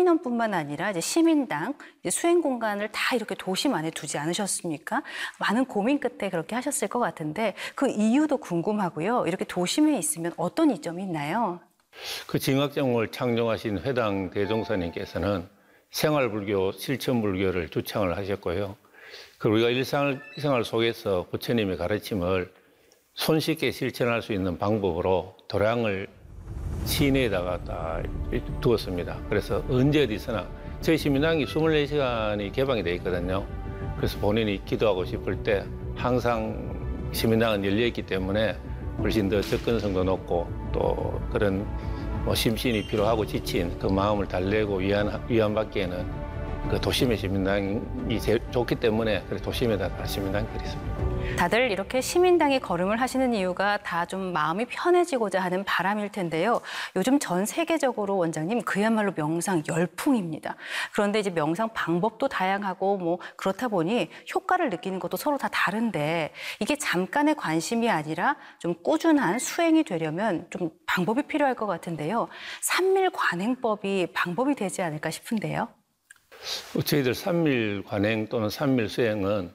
시민원뿐만 아니라 이제 시민당 이제 수행 공간을 다 이렇게 도심 안에 두지 않으셨습니까? 많은 고민 끝에 그렇게 하셨을 것 같은데 그 이유도 궁금하고요. 이렇게 도심에 있으면 어떤 이점이 있나요? 그 징악정을 창정하신 회당 대종사님께서는 생활불교, 실천불교를 주창을 하셨고요. 그 우리가 일상생활 속에서 부처님의 가르침을 손쉽게 실천할 수 있는 방법으로 도량을 시내에다가 다 두었습니다. 그래서 언제 어디서나 저희 시민당이 24시간이 개방이 되어 있거든요. 그래서 본인이 기도하고 싶을 때 항상 시민당은 열려 있기 때문에 훨씬 더 접근성도 높고 또 그런 심신이 피로하고 지친 그 마음을 달래고 위안받기에는 그 도심의 시민당이 제일 좋기 때문에 그래서 도심에다가 시민당이 있습니다. 다들 이렇게 시민당에 걸음을 하시는 이유가 다 좀 마음이 편해지고자 하는 바람일 텐데요. 요즘 전 세계적으로 원장님 그야말로 명상 열풍입니다. 그런데 이제 명상 방법도 다양하고 뭐 그렇다 보니 효과를 느끼는 것도 서로 다 다른데 이게 잠깐의 관심이 아니라 좀 꾸준한 수행이 되려면 좀 방법이 필요할 것 같은데요. 삼밀관행법이 방법이 되지 않을까 싶은데요. 저희들 삼밀관행 또는 삼밀수행은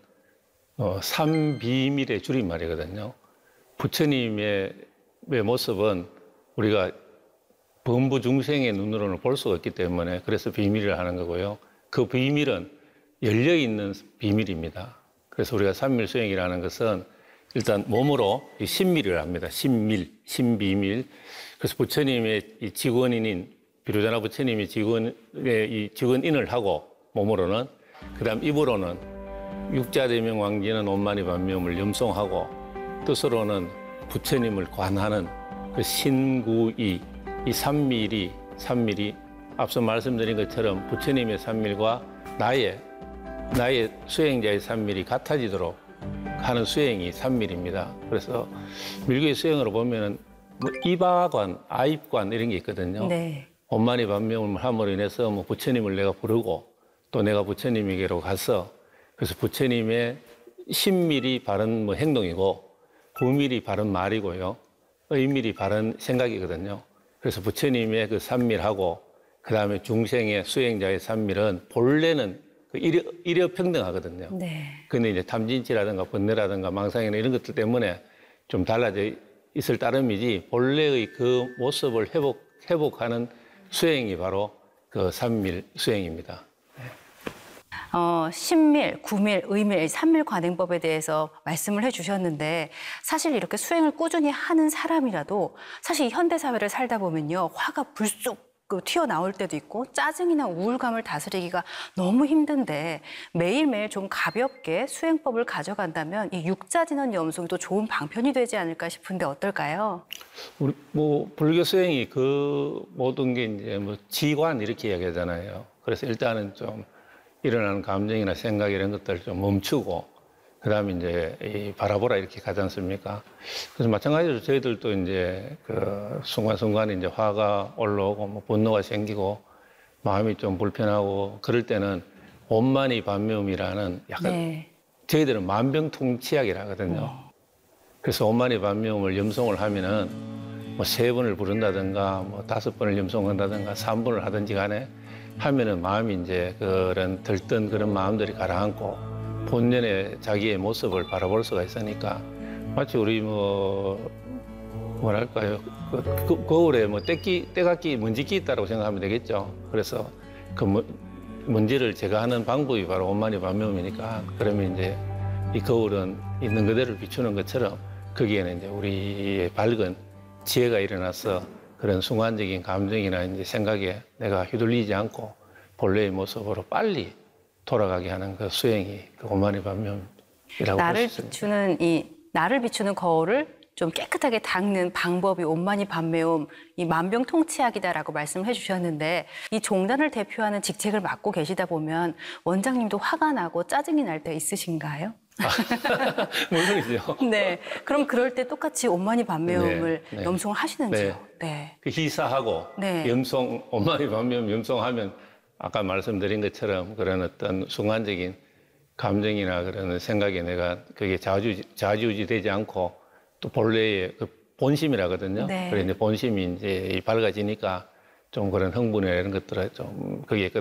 삼비밀의 줄임말이거든요. 부처님의 모습은 우리가 범부 중생의 눈으로는 볼 수가 없기 때문에 그래서 비밀을 하는 거고요. 그 비밀은 열려있는 비밀입니다. 그래서 우리가 삼밀수행이라는 것은 일단 몸으로 신밀을 합니다. 신밀, 신비밀. 그래서 부처님의 이 직원인인 비로자나 부처님이 직원인을 하고 몸으로는 그다음 입으로는 육자대명 왕지는 온만이 반미음을 염송하고 뜻으로는 부처님을 관하는 그 신구이 이 삼밀이 앞서 말씀드린 것처럼 부처님의 삼밀과 나의 수행자의 삼밀이 같아지도록 하는 수행이 삼밀입니다. 그래서 밀교의 수행으로 보면은 이바관, 아입관 이런 게 있거든요. 네. 온만이 반명을 함으로 인해서 부처님을 내가 부르고 또 내가 부처님에게로 가서 그래서 부처님의 신밀이 바른 행동이고 구밀이 바른 말이고요. 의밀이 바른 생각이거든요. 그래서 부처님의 그 삼밀하고 그다음에 중생의 수행자의 삼밀은 본래는 일여평등하거든요. 네. 근데 이제 탐진치라든가 번뇌라든가 망상이나 이런 것들 때문에 좀 달라져 있을 따름이지 본래의 그 모습을 회복하는 수행이 바로 그 삼밀 수행입니다. 신밀, 구밀, 의밀, 삼밀관행법에 대해서 말씀을 해주셨는데 사실 이렇게 수행을 꾸준히 하는 사람이라도 사실 현대 사회를 살다 보면요 화가 불쑥 튀어나올 때도 있고 짜증이나 우울감을 다스리기가 너무 힘든데 매일매일 좀 가볍게 수행법을 가져간다면 이 육자진원 염송이 또 좋은 방편이 되지 않을까 싶은데 어떨까요? 우리 불교 수행이 그 모든 게 이제 지관 이렇게 이야기하잖아요. 그래서 일단은 좀 일어나는 감정이나 생각 이런 것들을 좀 멈추고 그다음에 이제 바라보라 이렇게 가지 않습니까? 그래서 마찬가지로 저희들도 이제 그 순간순간에 이제 화가 올라오고 분노가 생기고 마음이 좀 불편하고 그럴 때는 온만이 반미음이라는 약간 네. 저희들은 만병통치약이라 하거든요. 그래서 온만이 반미음을 염송을 하면은 3번을 부른다든가 5번을 염송한다든가 3번을 하든지 간에 하면은 마음이 이제 그런 들뜬 그런 마음들이 가라앉고 본연의 자기의 모습을 바라볼 수가 있으니까 마치 우리 뭐랄까요 거울에 때깎이 먼지끼 있다고 생각하면 되겠죠. 그래서 그 먼지를 제거하는 방법이 바로 온만이 반미음이니까 그러면 이제 이 거울은 있는 그대로 비추는 것처럼 거기에는 이제 우리의 밝은 지혜가 일어나서 그런 순간적인 감정이나 이제 생각에 내가 휘둘리지 않고 본래의 모습으로 빨리 돌아가게 하는 그 수행이 그 온만이 반미음이라고 볼 수 있습니다. 나를 비추는 거울을 좀 깨끗하게 닦는 방법이 온만이 반매움, 이 만병통치약이다라고 말씀을 해주셨는데 이 종단을 대표하는 직책을 맡고 계시다 보면 원장님도 화가 나고 짜증이 날 때 있으신가요? 물론이죠. 네. 그럼 그럴 때 똑같이 온만이 반매움을 네. 염송을 하시는지요? 네. 네. 그 희사하고 네. 온만이 반미음 염송하면 아까 말씀드린 것처럼 그런 어떤 순간적인 감정이나 그런 생각에 내가 그게 좌지우지 되지 않고 또 본래의 그 본심이라거든요. 네. 그래서 이제 본심이 이제 밝아지니까 좀 그런 흥분이나 이런 것들에 좀 거기에